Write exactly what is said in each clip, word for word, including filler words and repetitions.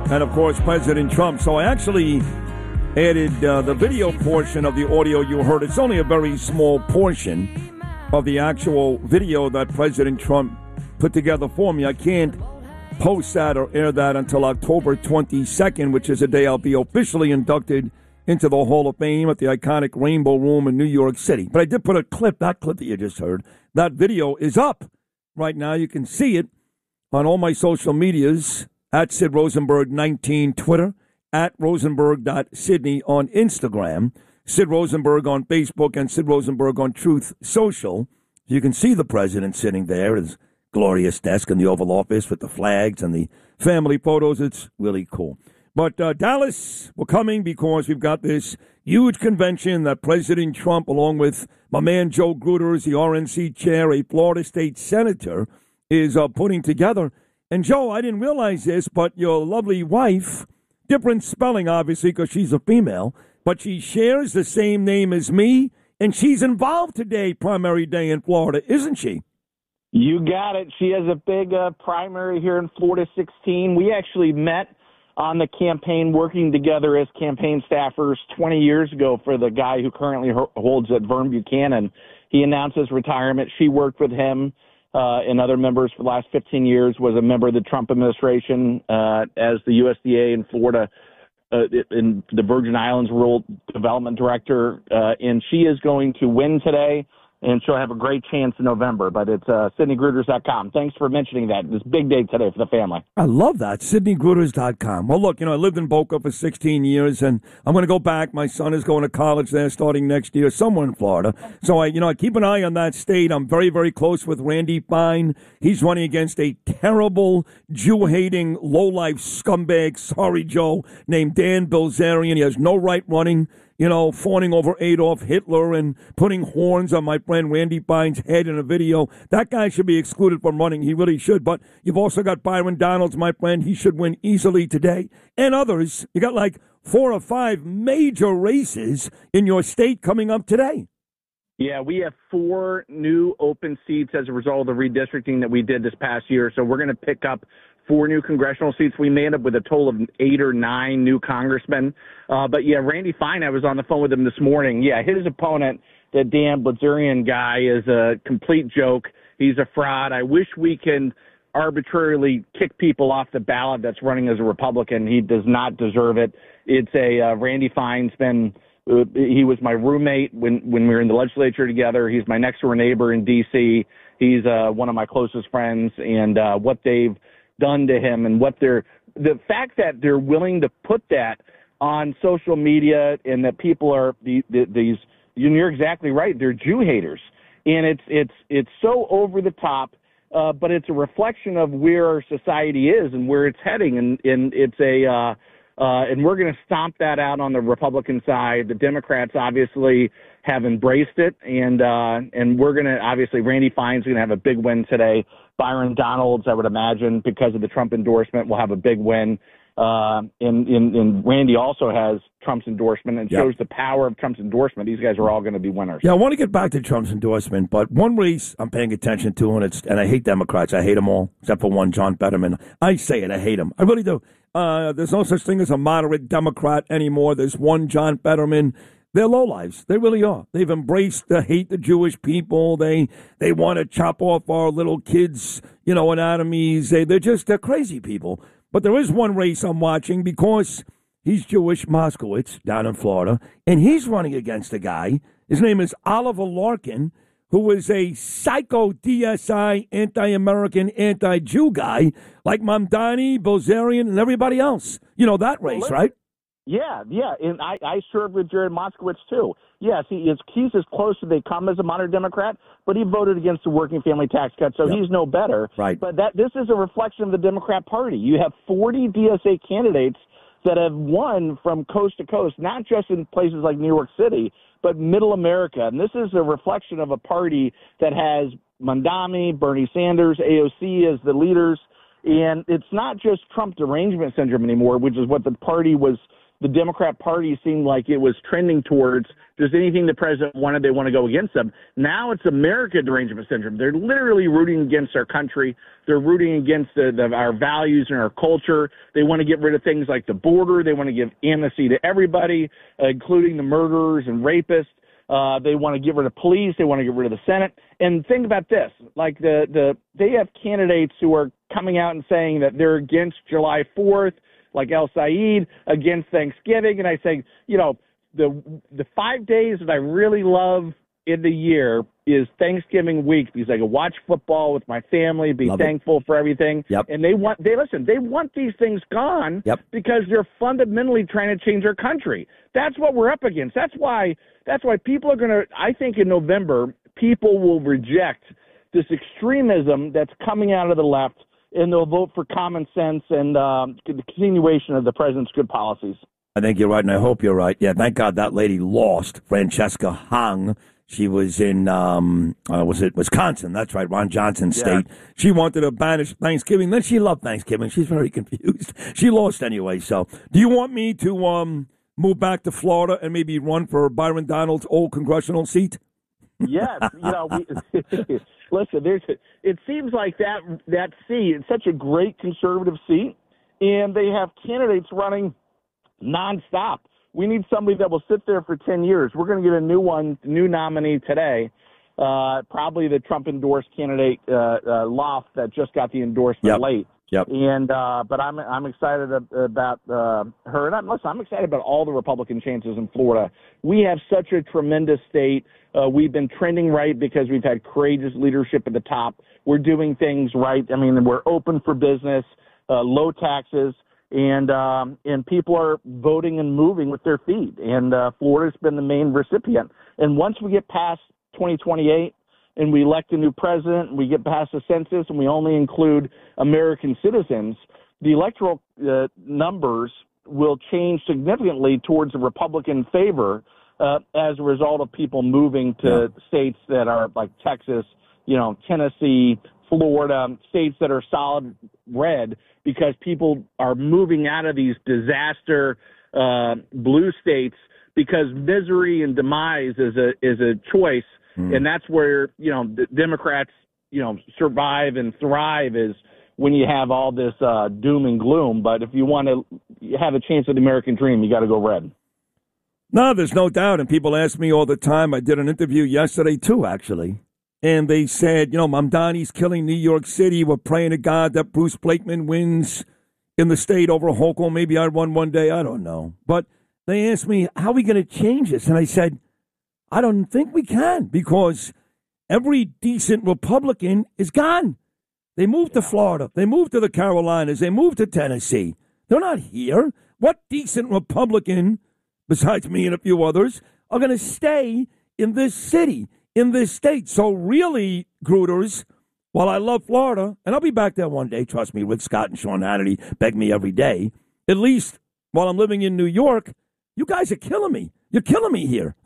and, of course, President Trump. So I actually added uh, the video portion of the audio you heard. It's only a very small portion of the actual video that President Trump put together for me. I can't post that or air that until October twenty-second, which is the day I'll be officially inducted into the Hall of Fame at the iconic Rainbow Room in New York City. But I did put a clip, that clip that you just heard, that video is up right now. You can see it on all my social medias, at Sid Rosenberg nineteen Twitter, at Rosenberg dot Sydney on Instagram, Sid Rosenberg on Facebook, and Sid Rosenberg on Truth Social. You can see the president sitting there at his glorious desk in the Oval Office with the flags and the family photos. It's really cool. But uh, Dallas, we're coming because we've got this huge convention that President Trump, along with my man Joe Gruters, the R N C chair, a Florida state senator, is uh, putting together. And, Joe, I didn't realize this, but your lovely wife, different spelling, obviously, because she's a female, but she shares the same name as me, and she's involved today, primary day in Florida, isn't she? You got it. She has a big uh, primary here in Florida sixteen. We actually met on the campaign working together as campaign staffers twenty years ago for the guy who currently holds at Vern Buchanan. He announced his retirement. She worked with him uh, and other members for the last fifteen years, was a member of the Trump administration uh, as the U S D A in Florida, uh, in the Virgin Islands Rural Development Director. Uh, and she is going to win today, and she'll have a great chance in November. But it's uh, Sidney Gruters dot com. Thanks for mentioning that. This big day today for the family. I love that, Sidney Gruters dot com. Well, look, you know, I lived in Boca for sixteen years, and I'm going to go back. My son is going to college there starting next year, somewhere in Florida. So, I, you know, I keep an eye on that state. I'm very, very close with Randy Fine. He's running against a terrible, Jew-hating, low-life scumbag, sorry, Joe, named Dan Bilzerian. He has no right running. You know, fawning over Adolf Hitler and putting horns on my friend Randy Fine's head in a video. That guy should be excluded from running. He really should. But you've also got Byron Donalds, my friend. He should win easily today. And others. You got like four or five major races in your state coming up today. Yeah, we have four new open seats as a result of the redistricting that we did this past year. So we're going to pick up four new congressional seats. We may end up with a total of eight or nine new congressmen. Uh, but, yeah, Randy Fine, I was on the phone with him this morning. Yeah, his opponent, the Dan Bilzerian guy, is a complete joke. He's a fraud. I wish we can arbitrarily kick people off the ballot that's running as a Republican. He does not deserve it. It's a uh, Randy Fine's been uh, he was my roommate when, when we were in the legislature together. He's my next-door neighbor in D C. He's uh, one of my closest friends, and uh, what they've done to him and what they're the fact that they're willing to put that on social media and that people are the, the, these you're exactly right, they're Jew haters, and it's it's it's so over the top, uh, but it's a reflection of where our society is and where it's heading, and, and it's a uh, uh, and we're going to stomp that out on the Republican side. The Democrats obviously have embraced it, and uh, and we're going to obviously Randy Fine's going to have a big win today. Byron Donalds, I would imagine, because of the Trump endorsement, will have a big win. Uh, and, and, and Randy also has Trump's endorsement and yep. shows the power of Trump's endorsement. These guys are all going to be winners. Yeah, I want to get back to Trump's endorsement, but one race I'm paying attention to, and it's and I hate Democrats. I hate them all, except for one, John Fetterman. I say it, I hate him. I really do. Uh, there's no such thing as a moderate Democrat anymore. There's one John Fetterman. They're lowlifes. They really are. They've embraced the hate the Jewish people. They they want to chop off our little kids, you know, anatomies. They, they're just they're crazy people. But there is one race I'm watching because he's Jewish, Moskowitz, down in Florida, and he's running against a guy. His name is Oliver Larkin, who is a psycho D S I, anti-American, anti-Jew guy like Mamdani, Bilzerian, and everybody else. You know that race, right? Yeah, yeah, and I, I served with Jared Moskowitz, too. Yes, he is, he's as close as they come as a modern Democrat, but he voted against the working family tax cut, so yep. he's no better. Right. But that this is a reflection of the Democrat Party. You have forty D S A candidates that have won from coast to coast, not just in places like New York City, but middle America. And this is a reflection of a party that has Mamdani, Bernie Sanders, A O C as the leaders. And it's not just Trump derangement syndrome anymore, which is what the party was – the Democrat Party seemed like it was trending towards just anything the president wanted, they want to go against them. Now it's America derangement syndrome. They're literally rooting against our country. They're rooting against the, the, our values and our culture. They want to get rid of things like the border. They want to give amnesty to everybody, uh, including the murderers and rapists. Uh, they want to get rid of police. They want to get rid of the Senate. And think about this, like the, the, they have candidates who are coming out and saying that they're against July fourth, like El Said, against Thanksgiving. And I say, you know, the, the five days that I really love in the year is Thanksgiving week because I can watch football with my family, be Love thankful it. for everything. Yep. And they want, they listen, they want these things gone yep. because they're fundamentally trying to change our country. That's what we're up against. That's why, that's why people are going to, I think in November, people will reject this extremism that's coming out of the left, and they'll vote for common sense and um, the continuation of the president's good policies. I think you're right, and I hope you're right. Yeah, thank God that lady lost, Francesca Hung. She was in, um, uh, was it Wisconsin? That's right, Ron Johnson's Yeah. state. She wanted to banish Thanksgiving. Then she loved Thanksgiving. She's very confused. She lost anyway. So, do you want me to um, move back to Florida and maybe run for Byron Donalds' old congressional seat? Yes, you know, we, listen. There's. It seems like that that seat. It's such a great conservative seat, and they have candidates running nonstop. We need somebody that will sit there for ten years. We're going to get a new one, new nominee today. Uh, probably the Trump endorsed candidate uh, uh, Loft that just got the endorsement Yep. late. Yep. And uh, but I'm I'm excited about uh, her. And I'm, listen, I'm excited about all the Republican chances in Florida. We have such a tremendous state. Uh, we've been trending right because we've had courageous leadership at the top. We're doing things right. I mean, we're open for business, uh, low taxes, and um, and people are voting and moving with their feet. And uh, Florida's been the main recipient. And once we get past twenty twenty-eight, and we elect a new president, and we get past the census, and we only include American citizens, the electoral uh, numbers will change significantly towards the Republican favor uh, as a result of people moving to Yeah. states that are like Texas, you know, Tennessee, Florida, states that are solid red, because people are moving out of these disaster uh, blue states because misery and demise is a is a choice. Mm. And that's where, you know, the Democrats, you know, survive and thrive is when you have all this uh, doom and gloom. But if you want to have a chance at the American dream, you got to go red. No, there's no doubt. And people ask me all the time. I did an interview yesterday, too, actually. And they said, you know, Mamdani's killing New York City. We're praying to God that Bruce Blakeman wins in the state over Hochul. Maybe I'd won one day. I don't know. But they asked me, how are we going to change this? And I said, I don't think we can, because every decent Republican is gone. They moved to Florida. They moved to the Carolinas. They moved to Tennessee. They're not here. What decent Republican, besides me and a few others, are going to stay in this city, in this state? So really, Grooters, while I love Florida, and I'll be back there one day, trust me, Rick Scott and Sean Hannity beg me every day, at least while I'm living in New York, you guys are killing me. You're killing me here.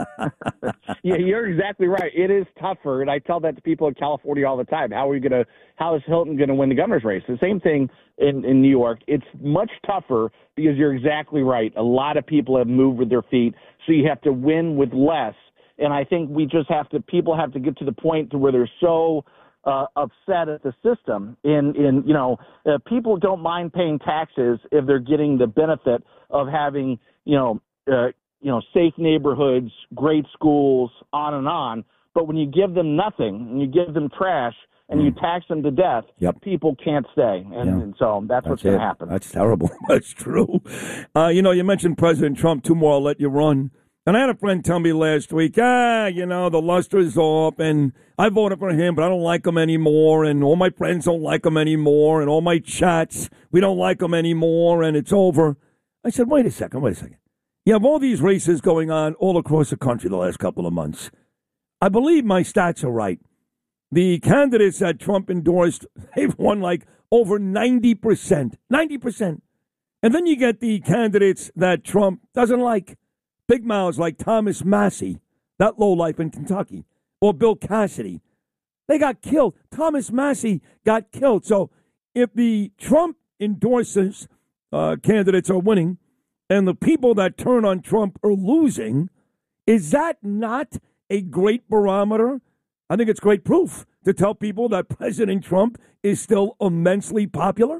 Yeah, you're exactly right. It is tougher, and I tell that to people in California all the time. How are we gonna? How is Hilton going to win the governor's race? The same thing in, in New York. It's much tougher because you're exactly right. A lot of people have moved with their feet, so you have to win with less. And I think we just have to. People have to get to the point to where they're so uh, upset at the system. In in you know, uh, people don't mind paying taxes if they're getting the benefit of having you know. Uh, you know, safe neighborhoods, great schools, on and on. But when you give them nothing and you give them trash and mm. you tax them to death, yep. people can't stay. And, yeah. and so that's, that's what's going to happen. That's terrible. That's true. Uh, you know, you mentioned President Trump. Two more, I'll let you run. And I had a friend tell me last week, ah, you know, the luster is off, and I voted for him, but I don't like him anymore, and all my friends don't like him anymore, and all my chats, we don't like him anymore, and it's over. I said, wait a second, wait a second. You have all these races going on all across the country the last couple of months. I believe my stats are right. The candidates that Trump endorsed, they've won like over ninety percent. ninety percent. And then you get the candidates that Trump doesn't like. Big mouths like Thomas Massie, that lowlife in Kentucky, or Bill Cassidy. They got killed. Thomas Massie got killed. So if the Trump endorsers uh, candidates are winning, and the people that turn on Trump are losing, is that not a great barometer? I think it's great proof to tell people that President Trump is still immensely popular.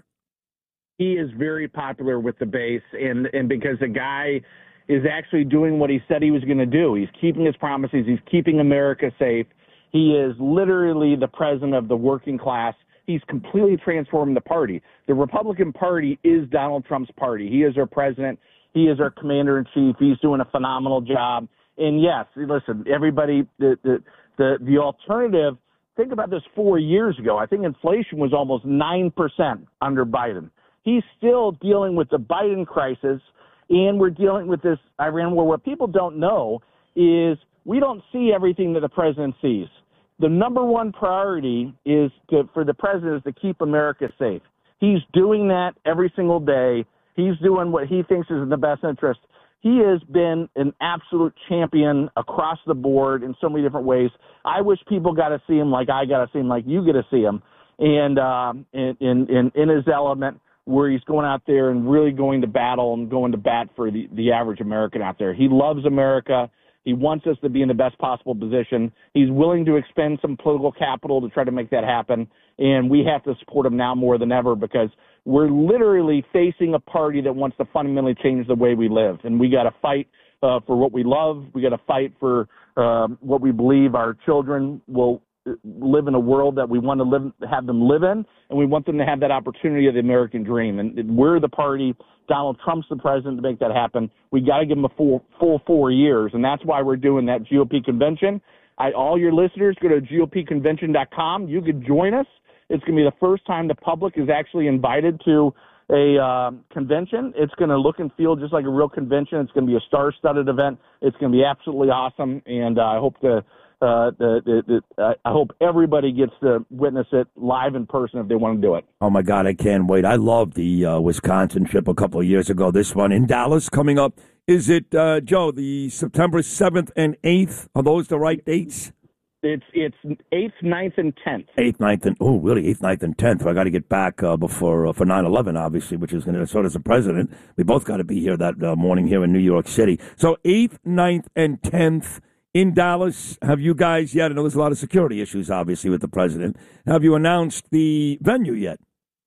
He is very popular with the base, and, and because the guy is actually doing what he said he was going to do. He's keeping his promises. He's keeping America safe. He is literally the president of the working class. He's completely transformed the party. The Republican Party is Donald Trump's party. He is our president. He is our commander-in-chief. He's doing a phenomenal job. And, yes, listen, everybody, the, the, the, the alternative, think about this four years ago. I think inflation was almost nine percent under Biden. He's still dealing with the Biden crisis, and we're dealing with this Iran war. What people don't know is we don't see everything that the president sees. The number one priority is to, for the president is to keep America safe. He's doing that every single day. He's doing what he thinks is in the best interest. He has been an absolute champion across the board in so many different ways. I wish people got to see him like I got to see him, like you get to see him, and um, in, in, in his element where he's going out there and really going to battle and going to bat for the, the average American out there. He loves America. He wants us to be in the best possible position. He's willing to expend some political capital to try to make that happen, and we have to support him now more than ever because we're literally facing a party that wants to fundamentally change the way we live, and we got to fight uh, for what we love. We got to fight for uh, what we believe our children will live in a world that we want to live, have them live in, and we want them to have that opportunity of the American dream. And we're the party. Donald Trump's the president to make that happen. We got to give him a full, full four years, and that's why we're doing that G O P convention. I, all your listeners, go to G O P convention dot com. You could join us. It's going to be the first time the public is actually invited to a uh, convention. It's going to look and feel just like a real convention. It's going to be a star-studded event. It's going to be absolutely awesome, and uh, I hope to Uh, the, the, the, uh, I hope everybody gets to witness it live in person if they want to do it. Oh, my God, I can't wait. I love the uh, Wisconsin trip a couple of years ago. This one in Dallas coming up. Is it, uh, Joe, the September seventh and eighth? Are those the right dates? It's it's eighth, ninth, and tenth. eighth, ninth, and, oh, really, eighth, ninth, and tenth. I got to get back uh, before uh, for nine eleven, obviously, which is going to, so does the president. We both got to be here that uh, morning here in New York City. So eighth, ninth, and tenth. In Dallas, have you guys yet? I know there's a lot of security issues, obviously, with the president. Have you announced the venue yet?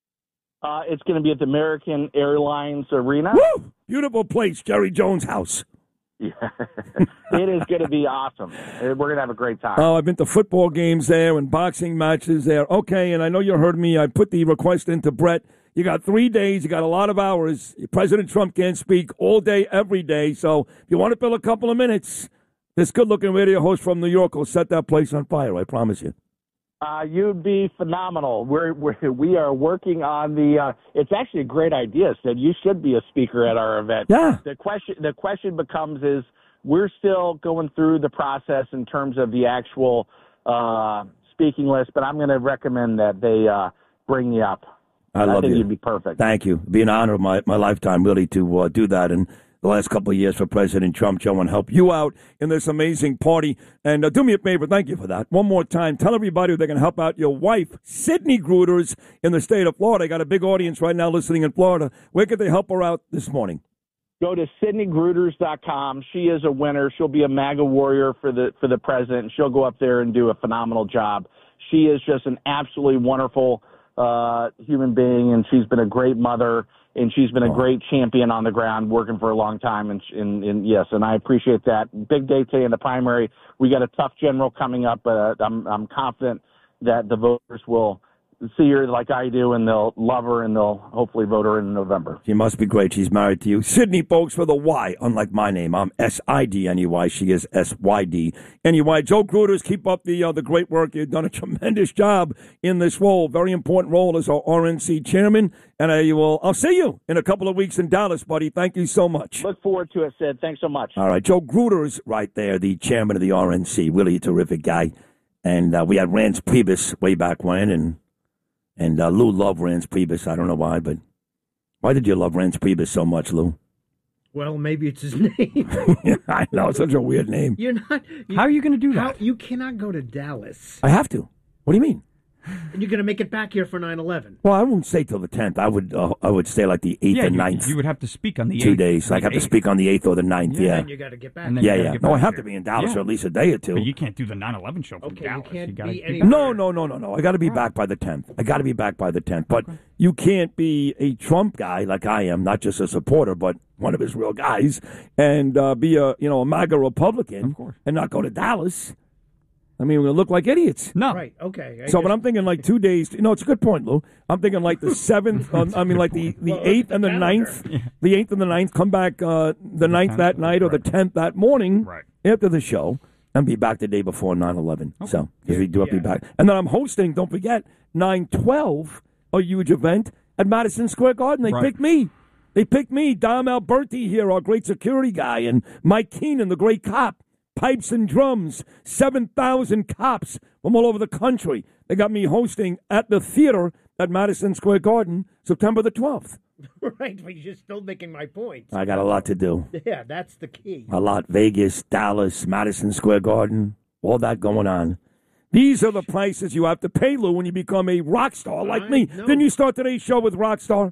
Uh, it's going to be at the American Airlines Arena. Woo! Beautiful place, Jerry Jones' house. Yeah, it is going to be awesome. We're going to have a great time. Oh, I've been to football games there and boxing matches there. Okay, and I know you heard me. I put the request into Brett. You got three days. You got a lot of hours. President Trump can't speak all day, every day. So if you want to fill a couple of minutes, this good-looking radio host from New York will set that place on fire, I promise you. Uh, you'd be phenomenal. We're, we're, we are working on the uh, – it's actually a great idea, Sid. You should be a speaker at our event. Yeah. The question, the question becomes is we're still going through the process in terms of the actual uh, speaking list, but I'm going to recommend that they uh, bring you up. I love I think you. you'd be perfect. Thank you. It'd be an honor of my, my lifetime, really, to uh, do that. And the last couple of years for President Trump, Joe, and help you out in this amazing party. And uh, do me a favor, thank you for that. One more time, tell everybody they can help out your wife, Sydney Gruters, in the state of Florida. I got a big audience right now listening in Florida. Where could they help her out this morning? Go to Sydney Gruters dot com. She is a winner. She'll be a MAGA warrior for the for the president. She'll go up there and do a phenomenal job. She is just an absolutely wonderful uh, human being, and she's been a great mother. And she's been a great champion on the ground, working for a long time. And, and, and yes, and I appreciate that. Big day today in the primary. We got a tough general coming up, but uh, I'm I'm confident that the voters will see her like I do, and they'll love her, and they'll hopefully vote her in November. She must be great. She's married to you. Sydney, folks, with a Y, unlike my name. I'm S I D N E Y. She is S Y D N E Y. Joe Gruters, keep up the uh, the great work. You've done a tremendous job in this role, very important role as our R N C chairman. And I will, I'll see you in a couple of weeks in Dallas, buddy. Thank you so much. Look forward to it, Sid. Thanks so much. All right. Joe Gruters right there, the chairman of the R N C. Really a terrific guy. And uh, we had Rance Priebus way back when, and And uh, Lou loved Rance Priebus. I don't know why, but why did you love Rance Priebus so much, Lou? Well, maybe it's his name. I know, such a weird name. You're not. You, how are you going to do that? How, you cannot go to Dallas. I have to. What do you mean? And you're going to make it back here for nine eleven. Well, I wouldn't stay till the tenth. I would uh, I would stay like the eighth yeah, and you, ninth. You would have to speak on the Two eighth. days. Like I have eighth. to speak on the eighth or the ninth, Yeah. yeah. And you got to get back. Yeah, you yeah. get No, I back have here. to be in Dallas Yeah. for at least a day or two. But you can't do the nine eleven show from Okay, you Dallas. can't gotta be keep any- it- No, no, no, no, no. I got to be back by the tenth. I got to be back by the tenth. But you can't be a Trump guy like I am, not just a supporter, but one of his real guys, and uh, be a you know a MAGA Republican, Of course. and not go to Dallas. I mean, we're gonna look like idiots. No. Right, okay. I So, just- but I'm thinking like two days. You know, it's a good point, Lou. I'm thinking like the seventh. um, I mean, like the the Well, eighth look at and the the calendar. ninth. The eighth and the ninth. Come back uh, the ninth that night or the tenth that morning Right. after the show, and be back the day before nine eleven. So, because we do have to be Yeah. back, and then I'm hosting. Don't forget nine twelve, a huge event at Madison Square Garden. They Right. picked me. They picked me, Dom Alberti here, our great security guy, and Mike Keenan, the great cop. Pipes and drums, seven thousand cops from all over the country. They got me hosting at the theater at Madison Square Garden, September the twelfth. Right, but you're still making my point. I got a lot to do. Yeah, that's the key. A lot. Vegas, Dallas, Madison Square Garden, all that going on. These are the prices you have to pay, Lou, when you become a rock star like I me. know. Didn't you start today's show with rock star?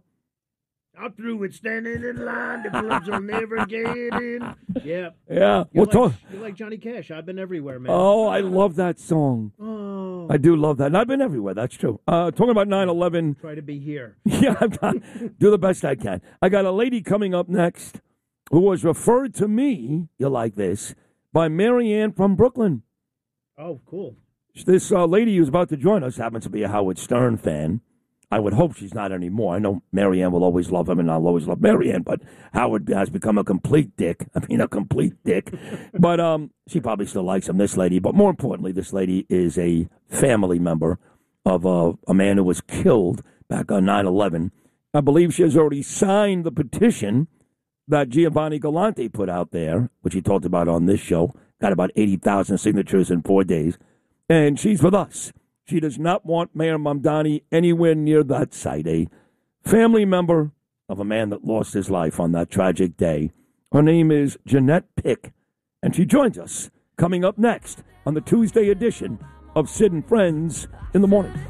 I'm through with standing in line. The clubs will never get in. Yeah. Yeah. You're We'll like, talk. you're like Johnny Cash. I've been everywhere, man. Oh, I love that song. Oh. I do love that. And I've been everywhere. That's true. Uh, talking about nine eleven. Try to be here. Yeah, I'm not, do the best I can. I got a lady coming up next who was referred to me, you like this, by Marianne from Brooklyn. Oh, cool. This uh, lady who's about to join us happens to be a Howard Stern fan. I would hope she's not anymore. I know Marianne will always love him, and I'll always love Marianne, but Howard has become a complete dick. I mean, a complete dick. But um, she probably still likes him, this lady. But more importantly, this lady is a family member of uh, a man who was killed back on nine eleven. I believe she has already signed the petition that Giovanni Galante put out there, which he talked about on this show. Got about eighty thousand signatures in four days. And she's with us. She does not want Mayor Mamdani anywhere near that site. A family member of a man that lost his life on that tragic day. Her name is Jeanette Pick, and she joins us coming up next on the Tuesday edition of Sid and Friends in the Morning.